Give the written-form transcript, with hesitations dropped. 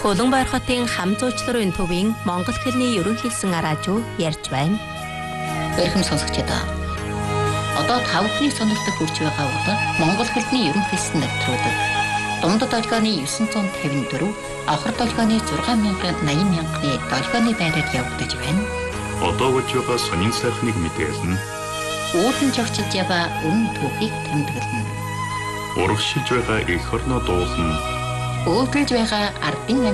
Хөлбөмбөр хотын хам зуучларын төвийн монгол хэлний ерөнхийлсөн араажуу ярьж байна. Эрхэм сонсогчдоо. Одоо тавхны сонирхолтой хүрч байгаа бол монгол хэлний ерөнхийлсөн нэвтрүүлэг. Дундад долгионы 954, авхар долгионы 6,80,000-ны долгионы байраар явагдаж байна. Одоо болж байгаа сонин сайхныг мэдээлнэ. Уулын жагчилж яваа өмнө түүхийг тэмдэглэнэ. Урагшилж байгаа эх орноо дуулна. Өөдөлж байгаа ардын